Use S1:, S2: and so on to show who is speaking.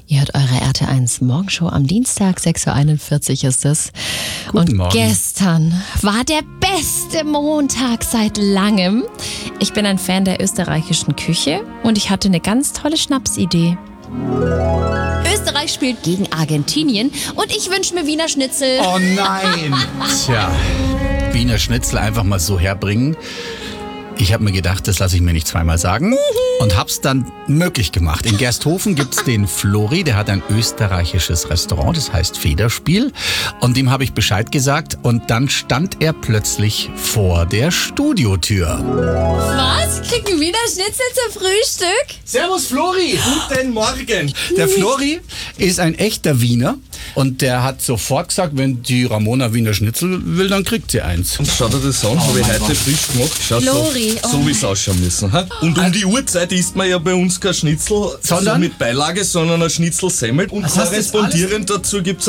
S1: Ihr hört eure RT1 Morgenshow am Dienstag, 6.41 Uhr ist es.
S2: Guten Morgen.
S1: Gestern war der beste Montag seit langem. Ich bin ein Fan der österreichischen Küche und ich hatte eine ganz tolle Schnapsidee. Österreich spielt gegen Argentinien und ich wünsche mir Wiener Schnitzel.
S2: Oh nein! Tja, Wiener Schnitzel einfach mal so herbringen. Ich habe mir gedacht, das lasse ich mir nicht zweimal sagen und hab's dann möglich gemacht. In Gersthofen gibt's den Flori, der hat ein österreichisches Restaurant, das heißt Federspiel. Und dem habe ich Bescheid gesagt und dann stand er plötzlich vor der Studiotür.
S1: Was? Kriegen Wiener Schnitzel zum Frühstück?
S2: Servus Flori!
S3: Guten Morgen.
S2: Der Flori ist ein echter Wiener und der hat sofort gesagt, wenn die Ramona Wiener Schnitzel will, dann kriegt sie eins.
S3: Und schau dir das an, habe ich heute frisch gemacht. Schaut
S1: Flori,
S3: so wie es ausschauen müssen. Ha? Und um die Uhrzeit isst man ja bei uns kein Schnitzel
S2: Sondern?
S3: so mit Beilage, sondern ein Schnitzel-Semmel. Und
S2: Was hast du jetzt
S3: korrespondierend dazu gibt's